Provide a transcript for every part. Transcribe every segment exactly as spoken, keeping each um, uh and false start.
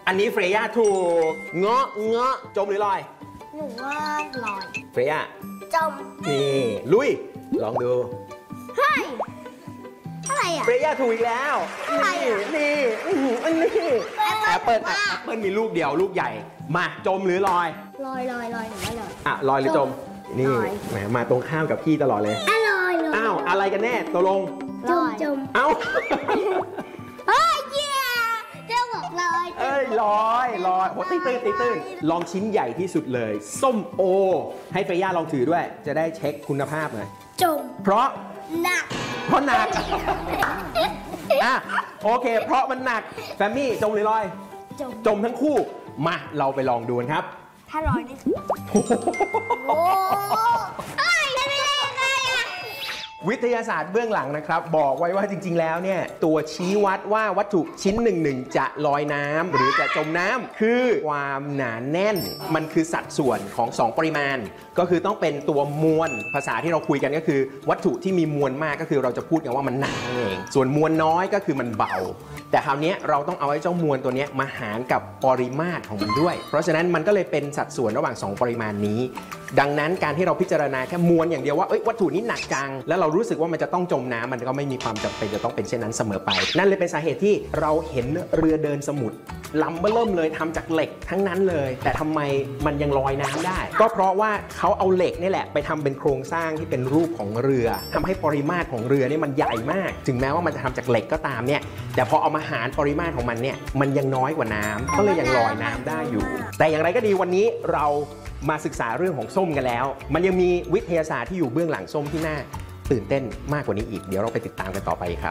อันนี้เฟรย่าถูกเงาะเงาะจมหรือลอยหนูว่าลอยเฟรย่าจมนี่ลุยลองดูเฮ้ยอะไรอ่ะเฟรย่าถูกอีกแล้วนี่นี่อันนี้แอปเปิลแอปเปิลมีลูกเดียวลูกใหญ่มาจมหรือลอยลอยลอยลอยหนูว่าลอยอ่ะลอยหรือจมนี่แหมมาตรงข้ามกับพี่ตลอดเลยอ่ะลอยลอยอ้าวอะไรกันแน่ตกลงจมจมเอ้าเฮ้ยเย้เจ้าบอกลอยเอ้ยลอยลอยโหตีตื้นตีตื้นลองชิ้นใหญ่ที่สุดเลยส้มโอให้เฟย่าลองถือด้วยจะได้เช็คคุณภาพหน่อยจมเพราะหนักเพราะหนักอ่ะโอเคเพราะมันหนักแฟมมี่จมหรือลอยจมจมทั้งคู่มาเราไปลองดูกันครับถ้าลอยนี่โอ้เฮ้ยไม่ได้เลยอะวิทยาศาสตร์เบื้องหลังนะครับบอกไว้ว่าจริงๆแล้วเนี่ยตัวชี้วัดว่าวัตถุชิ้นหนึ่งหนึ่งจะลอยน้ำหรือจะจมน้ำคือความหนาแน่นมันคือสัดส่วนของสองปริมาณก็คือต้องเป็นตัวมวลภาษาที่เราคุยกันก็คือวัตถุที่มีมวลมากก็คือเราจะพูดกันว่ามันหนักนั่นเองส่วนมวลน้อยก็คือมันเบาแต่คราวนี้เราต้องเอาไอ้เจ้ามวลตัวนี้มาหารกับปริมาตรของมันด้วยเพราะฉะนั้นมันก็เลยเป็นสัดส่วนระหว่างสองปริมาณนี้ดังนั้นการที่เราพิจารณาแค่มวลอย่างเดียวว่าเอ้ยวัตถุนี้หนักจังแล้วเรารู้สึกว่ามันจะต้องจมน้ำมันก็ไม่มีความจำเป็นจะต้องเป็นเช่นนั้นเสมอไปนั่นเลยเป็นสาเหตุที่เราเห็นเรือเดินสมุทรลำเบ้อเริ่มเลยทำจากเหล็กทั้งนั้นเลยแต่ทำไมมันยังลอยน้ำได้ก็เพราะว่าเขาเอาเหล็กนี่แหละไปทำเป็นโครงสร้างที่เป็นรูปของเรือทำให้ปริมาตรของเรือนี่มันใหญ่มากถึงแม้ว่ามันจะทำจากเหล็กก็ตามเนี่ยแต่พอเอามาหารปริมาตรของมันเนี่ยมันยังน้อยกว่าน้ำก็เลยยังลอยน้ำได้อยู่แต่อย่างไรก็ดีวันนี้เรามาศึกษาเรื่องของส้มกันแล้วมันยังมีวิทยาศาสตร์ที่อยู่เบื้องหลังส้มที่น่าตื่นเต้นมากกว่านี้อีกเดี๋ยวเราไปติดตามกันต่อไปครับ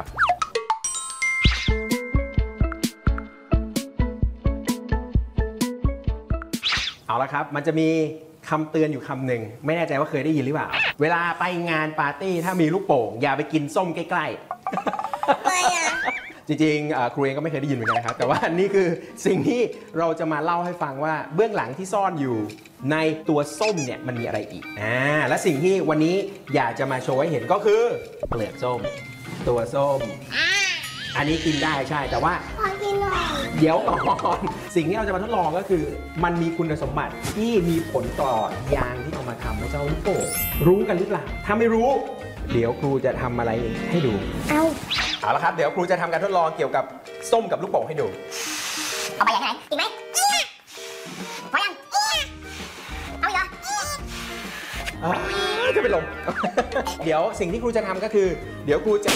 เอาละครับมันจะมีคำเตือนอยู่คำหนึ่งไม่แน่ใจว่าเคยได้ยินหรือเปล่าเวลาไปงานปาร์ตี้ถ้ามีลูกโป่งอย่าไปกินส้มใกล้ๆไม่อะจริงๆครูเองก็ไม่เคยได้ยินเหมือนกันนะครับแต่ว่านี่คือสิ่งที่เราจะมาเล่าให้ฟังว่าเบื้องหลังที่ซ่อนอยู่ในตัวส้มเนี่ยมันมีอะไรอีกอ่าและสิ่งที่วันนี้อยากจะมาโชว์ให้เห็นก็คือเปลือกส้มตัวส้มอันนี้กินได้ใช่แต่ว่าขอกินหน่อยเดี๋ยวก่อนสิ่งที่เราจะมาทดลองก็คือมันมีคุณสมบัติที่มีผลต่อยางที่เอามาทำให้เจ้าลูกโป่งรู้กันหรือเปล่าถ้าไม่รู้เดี๋ยวครูจะทำอะไรให้ดูเอาเอาละครับเดี๋ยวครูจะทำการทดลองเกี่ยวกับส้มกับลูกโป่งให้ดูเอาไปยังไงจริงไหมพอยังเอาอีกเหรอจะไปลง เดี๋ยวสิ่งที่ครูจะทำก็คือเดี๋ยวครูจะ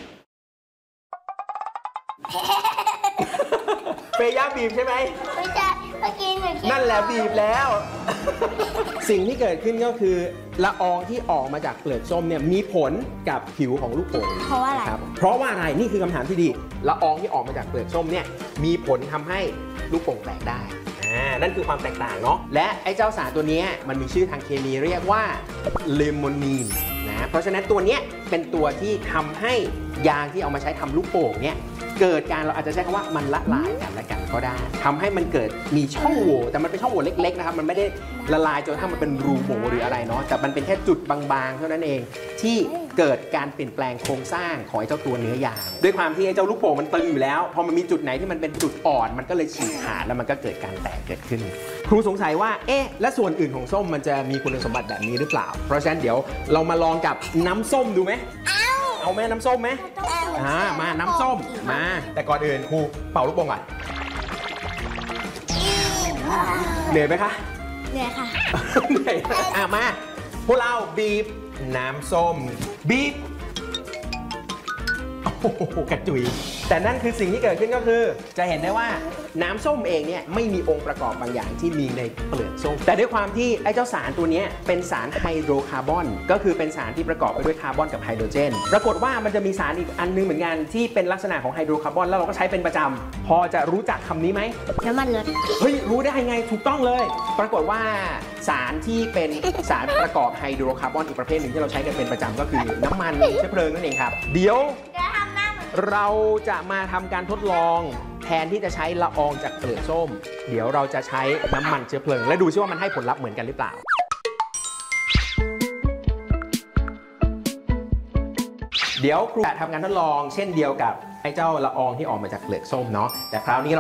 เฟย่าบีบใช่ไหมไม่ใช่เมื่อกี้หนูนั่นแหละบีบแล้ว สิ่งที่เกิดขึ้นก็คือละอองที่ออกมาจากเปลือกส้มเนี่ยมีผลกับผิวของลูกโป่งเพราะว่าอะไรครับเพราะว่าอะไรนี่คือคำถามที่ดีละอองที่ออกมาจากเปลือกส้มเนี่ยมีผลทำให้ลูกโป่งแตกได้อ่านั่นคือความแตกต่างเนาะและไอ้เจ้าสารตัวนี้มันมีชื่อทางเคมีเรียกว่าเลโมนีนนะเพราะฉะนั้นตัวนี้เป็นตัวที่ทำให้ยางที่เอามาใช้ทำลูกโป่งเนี่ยเกิดการเราอาจจะใช้คำว่ามันละลายกันและกันก็ได้ทำให้มันเกิดมีช่องโหว่แต่มันเป็นช่องโหว่เล็กๆนะครับมันไม่ได้ละลายจนถ้ามันเป็นรูโหว่หรืออะไรเนาะแต่มันเป็นแค่จุดบางๆเท่านั้นเองที่เกิดการเปลี่ยนแปลงโครงสร้างของไอ้เจ้าตัวเนื้อยางด้วยความที่ไอ้เจ้าลูกโป่งมันตึงอยู่แล้วพอมันมีจุดไหนที่มันเป็นจุดอ่อนมันก็เลยฉีกขาดแล้วมันก็เกิดการแตกเกิดขึ้นครูสงสัยว่าเอ๊ะและส่วนอื่นของส้มมันจะมีคุณสมบัติแบบนี้หรือเปล่าเพราะฉะนั้นเดี๋ยวเรามาลองกับน้ำส้มดูไหมเอาไหมน้ำส้มไหมอ่ามาน้ำส้มมาแต่ก่อนอื่นครูเป่าลูกโป่งก่อนเหนื่อยไหมคะเหนื่อยค่ะเหนื่อยอ่ะมาพวกเราบีบน้ำส้มบีบโอ้โหกระจุยแต่นั่นคือสิ่งที่เกิดขึ้นก็คือจะเห็นได้ว่าน้ำส้มเองเนี่ยไม่มีองค์ประกอบบางอย่างที่มีในเปลือกส้มแต่ด้วยความที่ไอ้เจ้าสารตัวนี้เป็นสารไฮโดรคาร์บอนก็คือเป็นสารที่ประกอบไปด้วยคาร์บอนกับไฮโดรเจนปรากฏว่ามันจะมีสารอีกอันนึงเหมือนกันที่เป็นลักษณะของไฮโดรคาร์บอนแล้วเราก็ใช้เป็นประจำพอจะรู้จักคำนี้ไหมน้ำมันรถเฮ้ยรู้ได้ไงถูกต้องเลยปรากฏว่าสารที่เป็นสารประกอบไฮโดรคาร์บอนอีกประเภทหนึ่งที่เราใช้กันเป็นประจำก็คือน้ำมันเชื้อเพลิงนั่นเองครับเดี๋ยวเราจะมาทำการทดลองแทนที่จะใช้ละอองจากเปลือกส้มเดี๋ยวเราจะใช้น้ำมันเชื้อเพลิงและดูซิว่ามันให้ผลลัพธ์เหมือนกันหรือเปล่าเดี๋ยวครูจะทำการทดลองเช่นเดียวกับไอ้เจ้าละอองที่ออกมาจากเปลือกส้มเนาะแต่คราวนี้